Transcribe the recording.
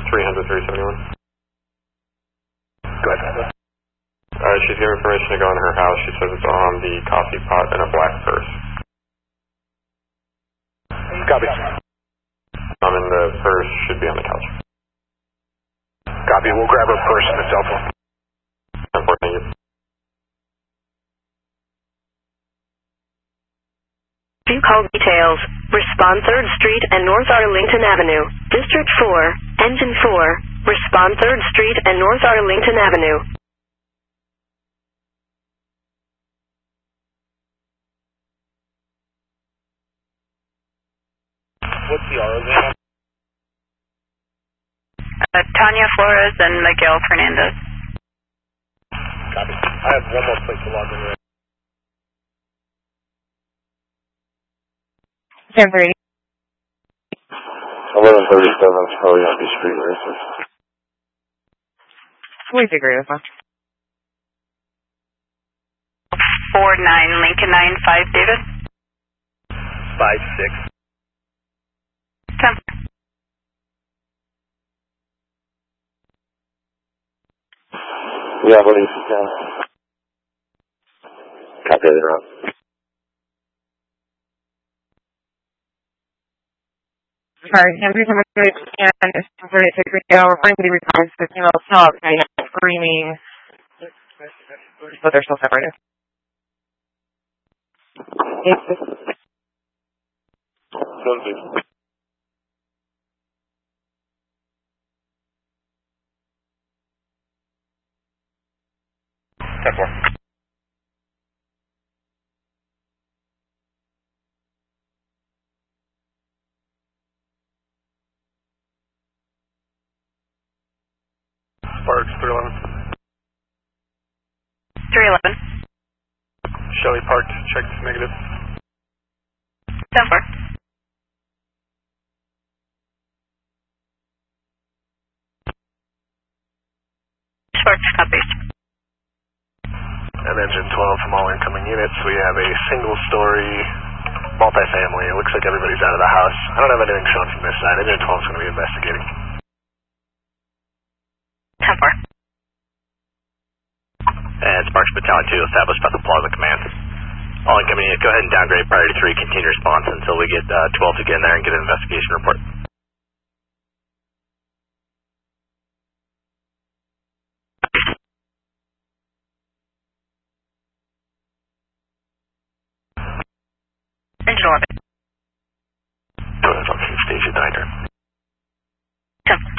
300, 371. Go ahead. She's given permission to go in her house. She says it's on the coffee pot and a black purse. Copy. And the purse should be on the couch. Copy. We'll grab her purse and the cell phone. Unfortunately. Few call details. Respond 3rd Street and North Arlington Avenue. District 4, Engine 4. Respond 3rd Street and North Arlington Avenue. What's the RO there? Tanya Flores and Miguel Fernandez. Copy. I have one more place to log in. 10:30. 1137 Hawaii Street Racers. We agree with that. 49 Lincoln 95 David. 5-6. 10. Yeah, I believe you can. Copy the route. Sorry, every time I and it's 36 we're going to be recording the female talk, and screaming, but they're still separated. Sparks 311. 311. Shelley parked. Checked negative. 10-4. Sparks copies. And engine 12 from all incoming units. We have a single-story multifamily. It looks like everybody's out of the house. I don't have anything shown from this side. Engine 12 is going to be investigating. 10-4. And Sparks Battalion 2 established by the Plaza Command. All incoming units, go ahead and downgrade priority 3, continue response until we get 12 to get in there and get an investigation report. Engine 11. Station 9. 10.